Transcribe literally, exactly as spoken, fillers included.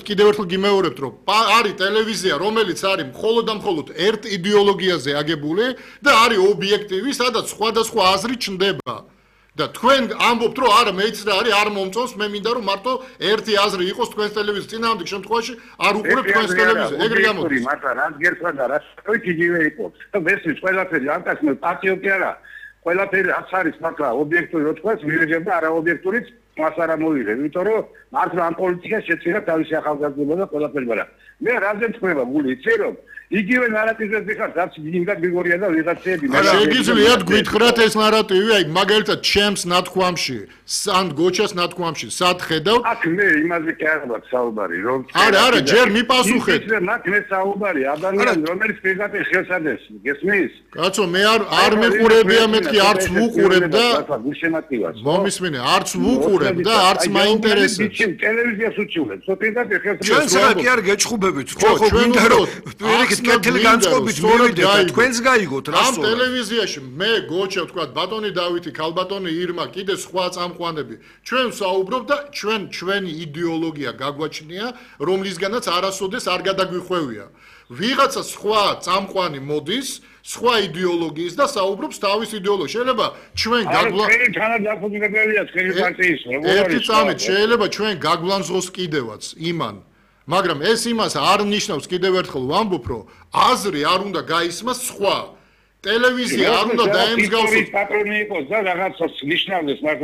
კიდევ ერთხელ გიმეორებთ, რომ არის ტელევიზია, რომელიც არის მხოლოდ და მხოლოდ ერთ იდეოლოგიაზე აგებული და არის ობიექტივი, სადაც სხვადასხვა აზრი ჩნდება. და თქვენ ამბობთ, რომ არა, მეც რა არის, არ მომწონს, მე მინდა რომ მარტო ერთი აზრი იყოს თქვენს ტელევიზიაში. წინააღმდეგ შემთხვევაში არ უყურებ თქვენს ტელევიზიას. ეგრე გამოდის. მაგრამ რაც გერცვა და რაც თქვით იგივე იყოს. მესმის ყველაფერი ანტასმე პატიოტი არა. ყველაფერი რაც არის მართლა ობიექტური რო თქვას, მივიღებ და არა ობიექტურიც მას არ ამოვიღებ, იმიტომ რომ მართლა ამ პოლიტიკას შეცვლა თავისი ახალგაზრდობა და ყველაფერი, მაგრამ მე რაზე თქვება გული იცი რომ იგივე ნარატივებს ვიხართ, რაც გინდა გრიგორია და ვიღაცები. შეგიძლიათ გვითხრათ ეს ნარატივი, აი მაგალითად ჩემს ნათქვამში, სან გოჩას ნათქვამში, სად ხედავთ? აქ მე იმაზე კი არ ვარ საუბარი, რომ არა, არა, ჯერ მიპასუხეთ. მაგ მე საუბარი, ადამიანი რომელიც პირდაპირ ხელს ადეს, გესმის? კაცო, მე არ არ მეყურებია მეთქი, არც ვუყურებ და მომისმინე, არც ვუყურებ და არც მაინტერესებს. ტელევიზიას უჩივლებ, სოფიადად ხელს ჩვენს რა კი არ გეჭხუბებით, ჩვენ ხო გვინდა რომ პირიქით კეთილი განწყობით მივიდეთ და თქვენს გაიგოთ რა ამ ტელევიზიაში მე გოჩა თქვა ბატონი დავითი, ქალბატონი ირმა, კიდე სხვა წამყვანები, ჩვენ საუბრობ და ჩვენ ჩვენი იდეოლოგია გაგვაჩნია, რომლისგანაც არასოდეს არ გადაგვიხვევია. ვიღაცა სხვა წამყვანი მოდის, სხვა იდეოლოგიის და საუბრობს თავის იდეოლოგიას. შეიძლება ჩვენ გაგლა ეს თანადამფუძნებელია თქვენი პარტიის, როგორ არის? ერთი წამით შეიძლება ჩვენ გაგვანძღოს კიდევაც იმან. მაგრამ ეს იმას არ ნიშნავს კიდევ ერთხელ ვამბობ, რომ აზრი არ უნდა გაისმას სხვა. ტელევიზია არ უნდა დაემსგავსოს. პატრონი იყოს და რაღაცას ნიშნავდეს.